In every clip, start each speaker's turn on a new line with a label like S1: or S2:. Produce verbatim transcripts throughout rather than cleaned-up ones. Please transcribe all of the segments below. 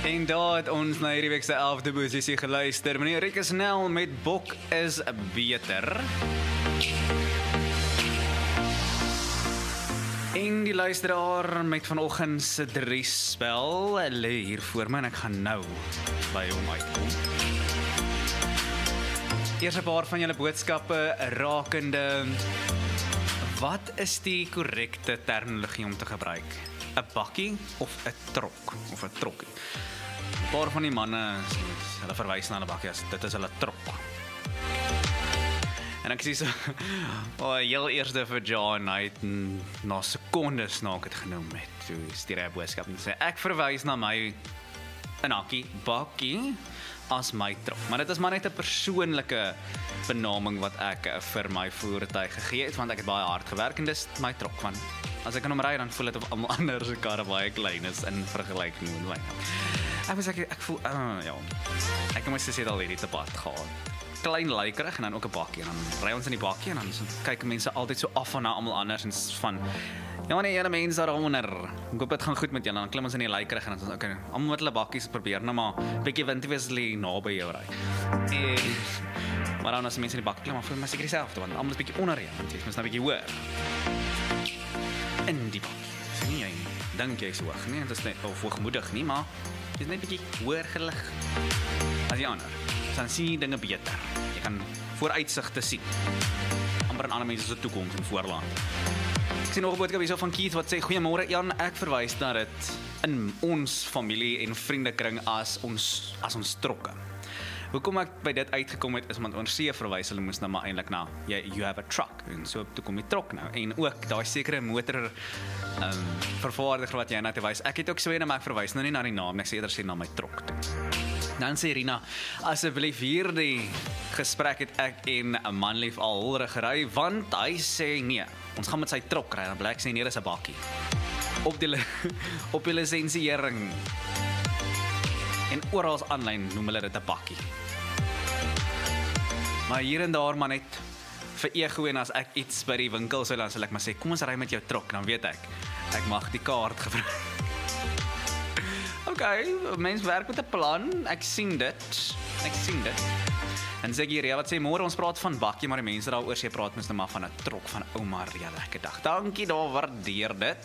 S1: En daar het ons na hierdie week se elfde posisie geluister. Meneer Rieke Snell met Bok is beter. En die luisteraar met vanoggend se drie spel lê hier voor my en ek gaan nou by hom uitkom. Eers 'n paar van julle boodskappe rakende wat is die korrekte terminologie om te gebruik? 'n Bakkie of 'n trok of 'n trokkie? 'n Paar van die manne, hulle verwys na 'n bakkie as dit is hulle trok. En ek sê so, oh, heel eerste vir John, hy het na sekondes na ek het genoem het, toe stuur hy 'n boodskap en sê, ek verwys na my in hakkie, bakkie, as my trok. Maar dit is maar net 'n persoonlike benaming wat ek vir my voertuig gegee het, want ek het baie hard gewerk en dis my trok, want as ek in hom ry, dan voel dit of almal anders se karre baie klein is in vergelyking met my. Ek moet ek, ek voel, uh, ja, ek en my sussie het al hierdie debat gehad. Klein lykerig en dan ook 'n bakkie. En dan ry ons in die bakkie en dan kyk mense altyd so af van na almal anders en van, ja nee, julle mense daaronder, ek hoop dit gaan goed met julle. Dan klim ons in die lykerig en dan sê ons, okay, almal met hulle bakkies probeer nou maar bietjie windweerslie naby jou ry. En maar dan as mense in die bakkie klim, dan voel my seker dieselfde, want almal is bietjie onder jou, want jy is nou bietjie hoër. In die bakkie. Sê nie jy dink jy is hoog nie, dit is net of hoogmoedig nie, maar jy is net bietjie hoër gelig as die ander. Dan sien jy dinge beter. Jy kan vooruitsigte sien. Amper in ander mense se toekoms en voorland. Ek sien nog 'n boodskap hierso van Keith wat sê, goeiemôre Jan, ek verwys na dit in ons familie en vriendekring as ons as ons trokke. Hoekom ek by dit uitgekom het, is want ons see verwys hulle moes nou maar eintlik na, you, you have a truck, en so toe kom die trok nou, en ook daai sekere motor um, vervaardiger wat jy nou te wys, ek het ook so een, maar ek verwys nou nie na die naam, ek sê eerder sê na my trok toe. Dan sê Rina, asseblief hierdie gesprek het ek en 'n manlief al holre gery, want hy sê nee, ons gaan met sy trok ry, dan bly ek sê nee, dis 'n bakkie. Op die, op die lisensiering. En oral aanlyn noem hulle dit 'n bakkie. Maar hier en daar maar net vir ego en as ek iets by die winkel sou dan sal ek maar sê, kom ons ry met jou trok, dan weet ek, ek mag die kaart gebruik. Okay, mens werk met 'n plan, ek sien dit, ek sien dit. En sê hier, ja, wat sê, môre ons praat van bakkie, maar die mense daaroor sê, praat mens nou maar van 'n trok van ouma Maria, lekker dag. Dankie, daar waardeer dit.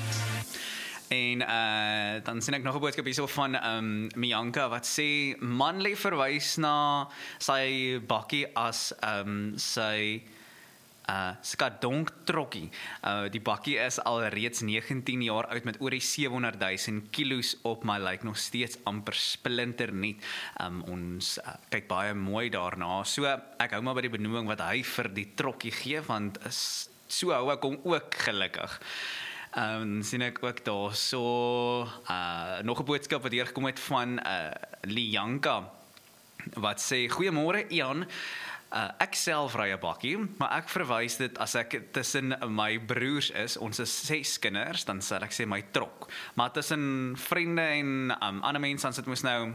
S1: En uh, dan sien ek nog 'n boodskap hierso van um, Mianka, wat sê, manlê verwys na sy bakkie as um, sy Uh, skadonk trokkie. Uh, die bakkie is al reeds negentien jaar oud met oor die sewehonderd duisend kilos op, maar lyk nog steeds amper splinternuut. Um, ons uh, kyk baie mooi daarna. So ek hou maar by die benoeming wat hy vir die trokkie gee, want is, so hou ek hom ook gelukkig. Um, sien ek ook daar so uh, nog 'n boodskap wat hier gekom het van uh, Lianka, wat sê, goeiemôre Ian, Uh, ek self ry 'n bakkie, maar ek verwys dit as ek tussen my broers is, ons is ses kinders, dan sal ek sê my trok. Maar tussen vriende en um, ander mense, dan sit mos nou,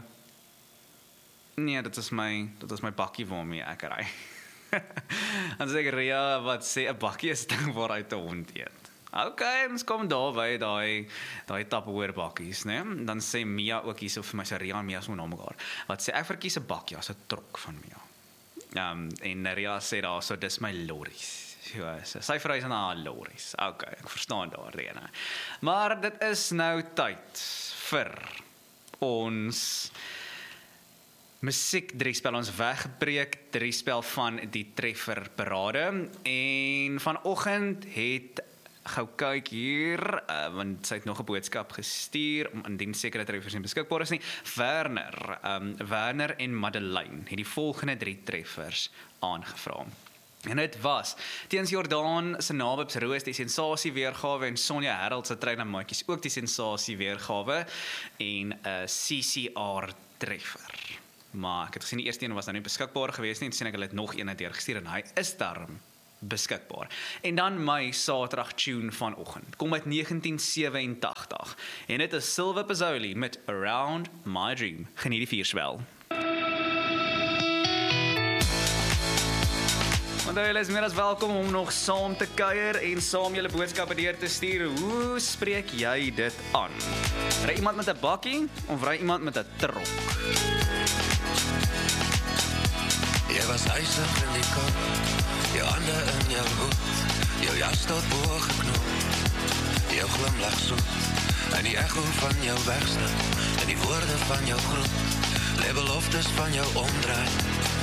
S1: nee, dit is my, dit is my bakkie waarmee ek ry. Dan sê ek, Ria, wat sê, 'n bakkie is ding waaruit 'n hond eet. Okay, ons kom daar by daai daai Tupperware bakkies, né? Dan sê Mia ook hierso vir my, sê Ria en Mia is na mekaar. Wat sê, ek verkies 'n bakkie as 'n trok van Mia. Um, en Ria sê daar, so dis my lorries. Ja, so, sy verwys na haar lorries. Okay, ek verstaan daar, Rena. Maar dit is nou tyd vir ons musiek driespel, ons wegbreek driespel van die treffer parade. En vanoggend het gou kyk hier, uh, want sy het nog 'n boodskap gestuur, om indien sekere treffers nie beskikbaar is nie. Werner, um, Werner en Madeleine het die volgende drie treffers aangevra. En dit was, teens Jordaan se Nawips Roos die sensasie weergawe en Sonja Harold se Trein en Maatjies ook die sensasie weergawe en 'n uh, C C R treffer. Maar ek het gesien die eerste een was nou nie beskikbaar gewees nie, en sien ek hulle het nog een deurgestuur en hy is daarom beskikbaar. En dan my Saterdag tune vanoggend, kom uit negentien sewenentagtig, en dit is Silver Pizzoli met Around My Dream. Geniet die vierswel. Onthou julle is meer as welkom om nog saam te kuier en saam julle boodskappe deur te stuur. Hoe spreek jy dit aan? Ry iemand met 'n bakkie of ry iemand met 'n trok?
S2: Jy was ysig in die kop, jou hande in jou hoed, jou jas tot bo geknop, jou glimlach soet, en die echo van jou wegstap, en die woorde van jou groet, lê beloftes van jou omdraai,